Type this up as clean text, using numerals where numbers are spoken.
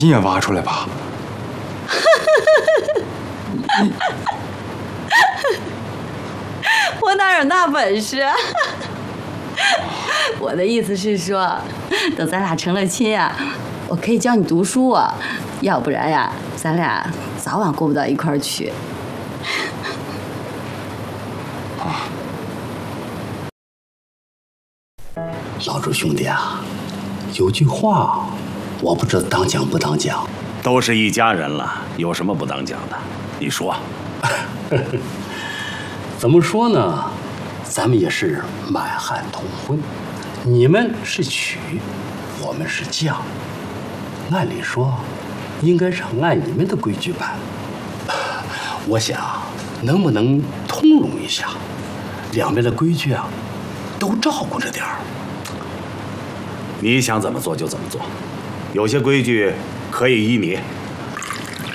你也挖出来吧。 我哪有那本事？我的意思是说，等咱俩成了亲呀，我可以教你读书啊，要不然呀，咱俩早晚过不到一块儿去。 老周兄弟啊，有句话，我不知道当讲不当讲。 都是一家人了，有什么不当讲的？你说。 怎么说呢？咱们也是满汉通婚，你们是娶，我们是嫁。按理说，应该是按你们的规矩办。我想，能不能通融一下，两边的规矩啊，都照顾着点儿。 你想怎么做就怎么做，有些规矩可以依你，